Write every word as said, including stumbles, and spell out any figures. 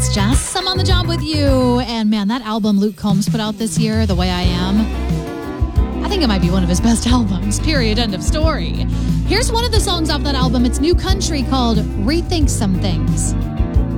It's Jess. I'm on the job with you. And man, that album Luke Combs put out this year, The Way I Am, I think it might be one of his best albums, period, end of story. Here's one of the songs off that album. It's new country called Rethink Some Things.